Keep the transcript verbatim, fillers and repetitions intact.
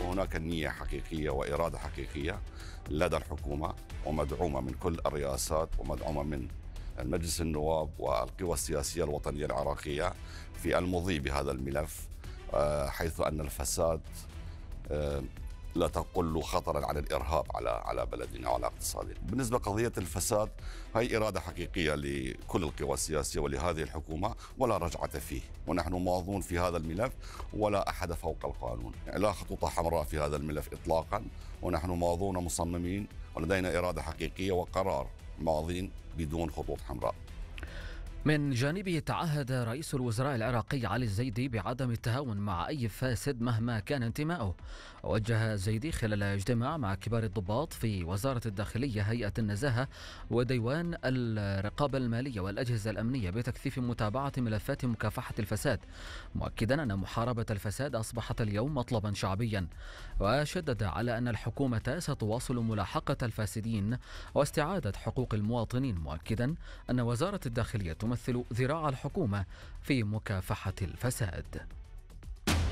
هناك نية حقيقية وإرادة حقيقية لدى الحكومة ومدعومة من كل الرئاسات ومدعومة من مجلس النواب والقوى السياسية الوطنية العراقية في المضي بهذا الملف، حيث أن الفساد لا تقل خطرا على الإرهاب على على بلدنا وعلى اقتصادنا. بالنسبة لقضية الفساد هي إرادة حقيقية لكل القوى السياسية ولهذه الحكومة ولا رجعة فيه، ونحن ماضون في هذا الملف ولا أحد فوق القانون، يعني لا خطوط حمراء في هذا الملف إطلاقا، ونحن ماضون مصممين ولدينا إرادة حقيقية وقرار ماضين بدون خطوط حمراء. من جانبه تعهد رئيس الوزراء العراقي علي الزيدي بعدم التهاون مع أي فاسد مهما كان انتماؤه. وجه الزيدي خلال اجتماع مع كبار الضباط في وزارة الداخلية، هيئة النزاهة وديوان الرقابة المالية والأجهزة الأمنية بتكثيف متابعة ملفات مكافحة الفساد، مؤكدا أن محاربة الفساد أصبحت اليوم مطلبا شعبيا. وشدد على أن الحكومة ستواصل ملاحقة الفاسدين واستعادة حقوق المواطنين، مؤكدا أن وزارة الداخلية تمثل ذراع الحكومة في مكافحة الفساد.